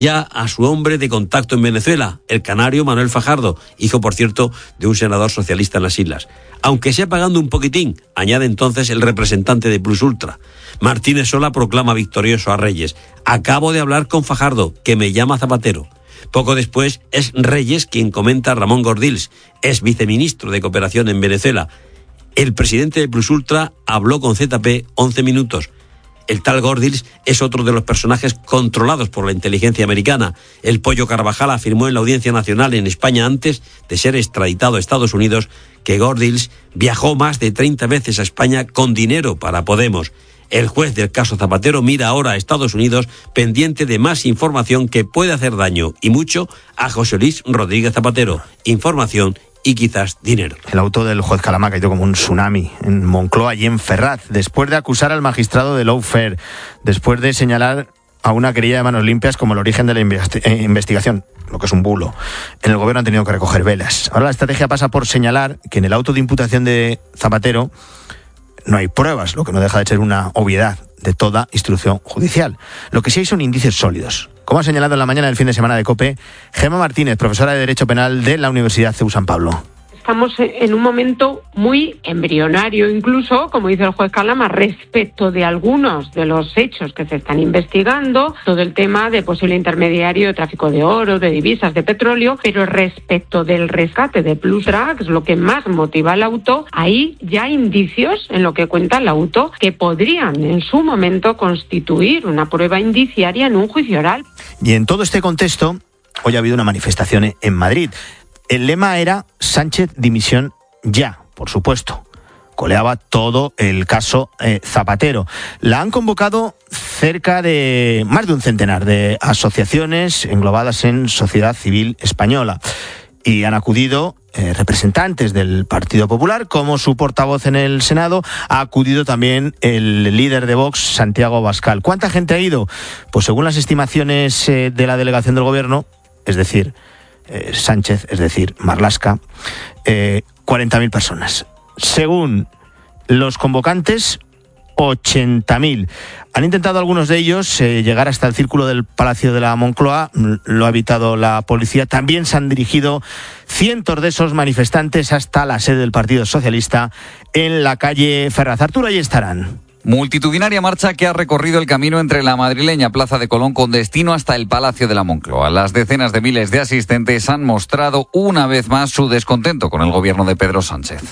ya a su hombre de contacto en Venezuela, el canario Manuel Fajardo, hijo, por cierto, de un senador socialista en las islas. Aunque sea pagando un poquitín, añade entonces el representante de Plus Ultra. Martínez Sola proclama victorioso a Reyes. Acabo de hablar con Fajardo, que me llama Zapatero. Poco después es Reyes quien comenta a Ramón Gordills, ex viceministro de Cooperación en Venezuela. El presidente de Plus Ultra habló con ZP 11 minutos. El tal Gordills es otro de los personajes controlados por la inteligencia americana. El Pollo Carvajal afirmó en la Audiencia Nacional en España antes de ser extraditado a Estados Unidos que Gordills viajó más de 30 veces a España con dinero para Podemos. El juez del caso Zapatero mira ahora a Estados Unidos pendiente de más información que puede hacer daño, y mucho, a José Luis Rodríguez Zapatero. Información y quizás dinero. El auto del juez Calama ha caído como un tsunami en Moncloa y en Ferraz, después de acusar al magistrado de lawfare, después de señalar a una querella de manos limpias como el origen de la investigación, lo que es un bulo. En el gobierno han tenido que recoger velas. Ahora la estrategia pasa por señalar que en el auto de imputación de Zapatero no hay pruebas, lo que no deja de ser una obviedad de toda instrucción judicial. Lo que sí hay son indicios sólidos. Como ha señalado en la mañana del fin de semana de COPE, Gemma Martínez, profesora de Derecho Penal de la Universidad CEU San Pablo. Estamos en un momento muy embrionario, incluso, como dice el juez Calama, respecto de algunos de los hechos que se están investigando, todo el tema de posible intermediario de tráfico de oro, de divisas, de petróleo, pero respecto del rescate de Plus Ultra, que es lo que más motiva al auto, hay ya indicios en lo que cuenta el auto que podrían en su momento constituir una prueba indiciaria en un juicio oral. Y en todo este contexto, hoy ha habido una manifestación en Madrid. El lema era Sánchez dimisión ya, por supuesto. Coleaba todo el caso Zapatero. La han convocado cerca de más de un centenar de asociaciones englobadas en sociedad civil española. Y han acudido representantes del Partido Popular, como su portavoz en el Senado. Ha acudido también el líder de Vox, Santiago Abascal. ¿Cuánta gente ha ido? Pues según las estimaciones de la delegación del Gobierno, es decir, Sánchez, es decir, Marlaska, 40.000 personas. Según los convocantes, 80.000. Han intentado algunos de ellos llegar hasta el círculo del Palacio de la Moncloa, lo ha evitado la policía. También se han dirigido cientos de esos manifestantes hasta la sede del Partido Socialista en la calle Ferraz. Arturo, ahí estarán. Multitudinaria marcha que ha recorrido el camino entre la madrileña Plaza de Colón con destino hasta el Palacio de la Moncloa. Las decenas de miles de asistentes han mostrado una vez más su descontento con el gobierno de Pedro Sánchez.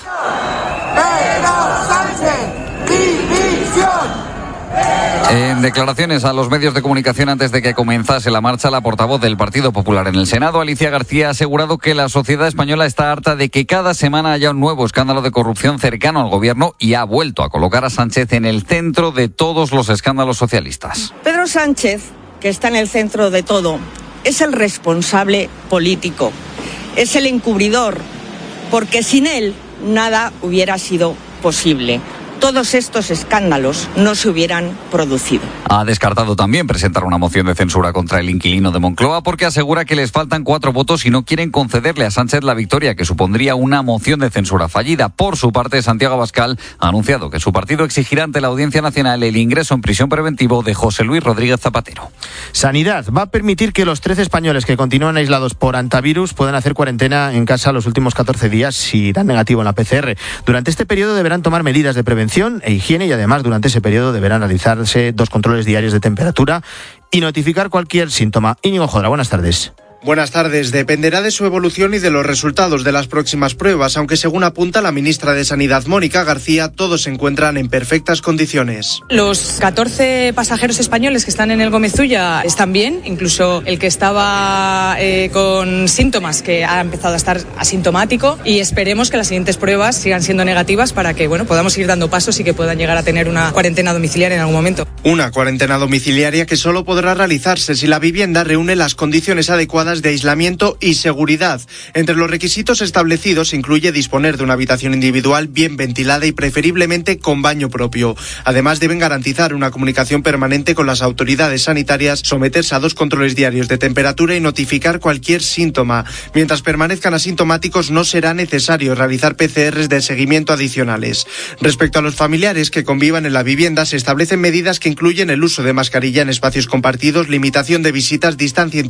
¡Pedro Sánchez! ¡Dimisión! En declaraciones a los medios de comunicación antes de que comenzase la marcha, la portavoz del Partido Popular en el Senado, Alicia García, ha asegurado que la sociedad española está harta de que cada semana haya un nuevo escándalo de corrupción cercano al gobierno, y ha vuelto a colocar a Sánchez en el centro de todos los escándalos socialistas. Pedro Sánchez, que está en el centro de todo, es el responsable político, es el encubridor, porque sin él nada hubiera sido posible. Todos estos escándalos no se hubieran producido. Ha descartado también presentar una moción de censura contra el inquilino de Moncloa porque asegura que les faltan 4 votos y no quieren concederle a Sánchez la victoria que supondría una moción de censura fallida. Por su parte, Santiago Abascal ha anunciado que su partido exigirá ante la Audiencia Nacional el ingreso en prisión preventivo de José Luis Rodríguez Zapatero. Sanidad va a permitir que los 13 españoles que continúan aislados por antivirus puedan hacer cuarentena en casa los últimos 14 días si dan negativo en la PCR. Durante este periodo deberán tomar medidas de prevención e higiene y además durante ese periodo deberán realizarse 2 controles diarios de temperatura y notificar cualquier síntoma. Íñigo Jodra, buenas tardes. Buenas tardes. Dependerá de su evolución y de los resultados de las próximas pruebas, aunque según apunta la ministra de Sanidad, Mónica García, todos se encuentran en perfectas condiciones. Los 14 pasajeros españoles que están en el Gómez Ulla están bien, incluso el que estaba con síntomas, que ha empezado a estar asintomático, y esperemos que las siguientes pruebas sigan siendo negativas para que podamos ir dando pasos y que puedan llegar a tener una cuarentena domiciliaria en algún momento. Una cuarentena domiciliaria que solo podrá realizarse si la vivienda reúne las condiciones adecuadas adecuadas de aislamiento y seguridad. Entre los requisitos establecidos se incluye disponer de una habitación individual bien ventilada y preferiblemente con baño propio. Además, deben garantizar una comunicación permanente con las autoridades sanitarias, someterse a 2 controles diarios de temperatura y notificar cualquier síntoma. Mientras permanezcan asintomáticos, no será necesario realizar PCRs de seguimiento adicionales. Respecto a los familiares que convivan en la vivienda, se establecen medidas que incluyen el uso de mascarilla en espacios compartidos, limitación de visitas, distancia